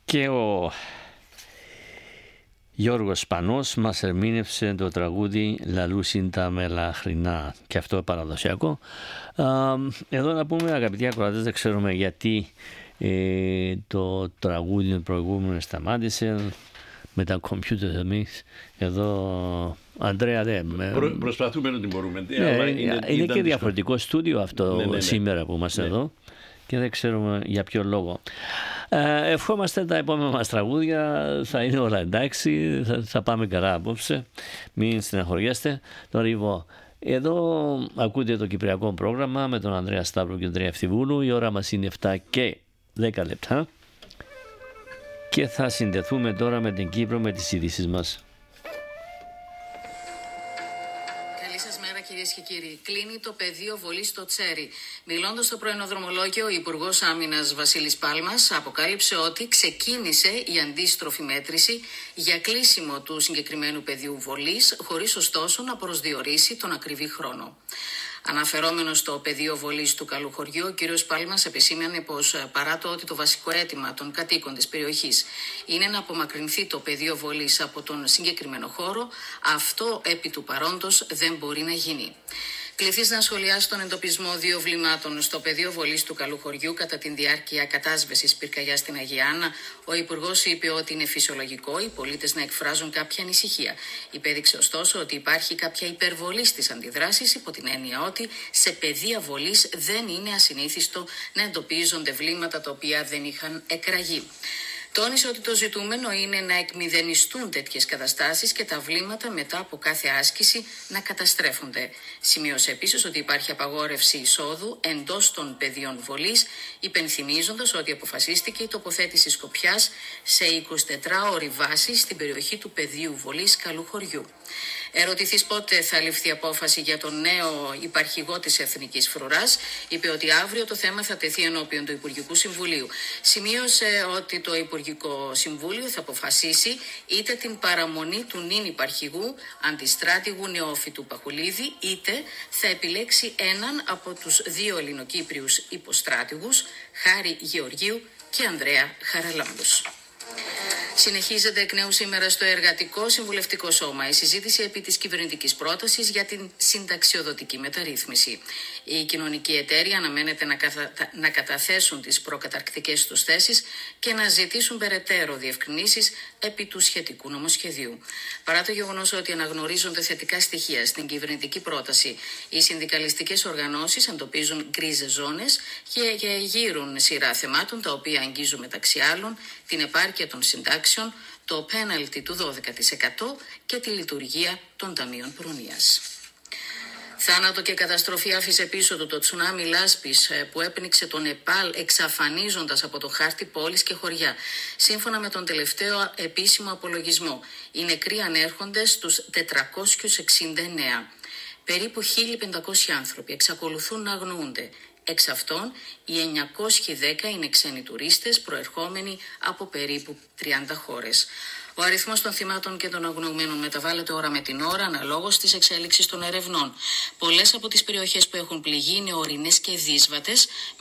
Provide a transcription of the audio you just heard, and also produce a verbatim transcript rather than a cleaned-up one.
Και ο Γιώργος Σπανός μας ερμήνευσε το τραγούδι «Λαλούσιν τα μελαχρινά», και αυτό παραδοσιακό. Εδώ να πούμε, αγαπητοί ακροατές, δεν ξέρουμε γιατί ε, το τραγούδι το προηγούμενο σταμάτησε με τα κομπιούτερ εμείς. Εδώ, Αντρέα, δεν... Προ, προσπαθούμε να την μπορούμε. Ναι, αλλά είναι, είναι, είναι και διαφορετικό στούντιο αυτό ναι, ναι, ναι. σήμερα που είμαστε ναι. εδώ και δεν ξέρουμε για ποιο λόγο. Ε, ευχόμαστε τα επόμενα μας τραγούδια, θα είναι όλα εντάξει, θα, θα πάμε καλά απόψε, μην στεναχωριέστε. Τώρα λοιπόν, εδώ ακούτε το κυπριακό πρόγραμμα με τον Ανδρέα Σταύρο και τον Ανδρέα Ευθυμβούλου. Η ώρα μας είναι επτά και δέκα λεπτά και θα συνδεθούμε τώρα με την Κύπρο με τις ειδήσεις μας. Κυρίες και κύριοι, κλείνει το πεδίο βολής στο Τσέρι. Μιλώντας στο πρωινό δρομολόγιο, ο Υπουργός Άμυνας Βασίλης Πάλμας αποκάλυψε ότι ξεκίνησε η αντίστροφη μέτρηση για κλείσιμο του συγκεκριμένου πεδίου βολής, χωρίς ωστόσο να προσδιορίσει τον ακριβή χρόνο. Αναφερόμενος στο πεδίο βολής του Καλουχωριού, ο κ. Πάλμας επισήμανε πως παρά το ότι το βασικό αίτημα των κατοίκων της περιοχής είναι να απομακρυνθεί το πεδίο βολής από τον συγκεκριμένο χώρο, αυτό επί του παρόντος δεν μπορεί να γίνει. Κληθείς να σχολιάσει τον εντοπισμό δύο βλημάτων στο πεδίο βολής του Καλουχωριού κατά τη διάρκεια κατάσβεσης πυρκαγιάς στην Αγία Άννα, ο Υπουργός είπε ότι είναι φυσιολογικό οι πολίτες να εκφράζουν κάποια ανησυχία. Υπέδειξε ωστόσο ότι υπάρχει κάποια υπερβολή στις αντιδράσεις, υπό την έννοια ότι σε πεδία βολής δεν είναι ασυνήθιστο να εντοπίζονται βλήματα τα οποία δεν είχαν εκραγεί. Τόνισε ότι το ζητούμενο είναι να εκμηδενιστούν τέτοιες καταστάσεις και τα βλήματα μετά από κάθε άσκηση να καταστρέφονται. Σημείωσε επίσης ότι υπάρχει απαγόρευση εισόδου εντός των πεδίων βολής, υπενθυμίζοντας ότι αποφασίστηκε η τοποθέτηση σκοπιάς σε εικοσιτετράωρη βάση στην περιοχή του πεδίου βολής Καλουχωριού. Ερωτηθείς πότε θα ληφθεί απόφαση για τον νέο υπαρχηγό της Εθνικής Φρουράς, είπε ότι αύριο το θέμα θα τεθεί ενώπιον του Υπουργικού Συμβουλίου. Σημείωσε ότι το Υπουργικό Συμβούλιο θα αποφασίσει είτε την παραμονή του νυν υπαρχηγού αντιστράτηγου Νεόφυτου Παχουλίδη, είτε θα επιλέξει έναν από τους δύο Ελληνοκύπριους υποστράτηγους, Χάρη Γεωργίου και Ανδρέα Χαραλάμπους. Συνεχίζεται εκ νέου σήμερα στο Εργατικό Συμβουλευτικό Σώμα η συζήτηση επί της κυβερνητικής πρότασης για την συνταξιοδοτική μεταρρύθμιση. Οι κοινωνικοί εταίροι αναμένεται να, καθα... να καταθέσουν τις προκαταρκτικές τους θέσεις και να ζητήσουν περαιτέρω διευκρινήσεις επί του σχετικού νομοσχεδίου. Παρά το γεγονός ότι αναγνωρίζονται θετικά στοιχεία στην κυβερνητική πρόταση, οι συνδικαλιστικές οργανώσεις εντοπίζουν γκρίζες ζώνες και γύρουν σειρά θεμάτων τα οποία αγγίζουν μεταξύ άλλων την επάρκεια των συντάξεων, το πέναλτι του δώδεκα τοις εκατό και τη λειτουργία των ταμείων προνοίας. Θάνατο και καταστροφή άφησε πίσω του το τσουνάμι λάσπης που έπνιξε το Νεπάλ, εξαφανίζοντας από το χάρτη πόλεις και χωριά. Σύμφωνα με τον τελευταίο επίσημο απολογισμό, οι νεκροί ανέρχονται στους τετρακόσιους εξήντα εννέα. Περίπου χίλια πεντακόσιοι άνθρωποι εξακολουθούν να αγνοούνται. Εξ αυτών, οι εννιακόσιοι δέκα είναι ξένοι τουρίστες προερχόμενοι από περίπου τριάντα χώρες. Ο αριθμός των θυμάτων και των αγνοωμένων μεταβάλλεται ώρα με την ώρα αναλόγως της εξέλιξης των ερευνών. Πολλές από τις περιοχές που έχουν πληγεί είναι ορεινές και δύσβατες.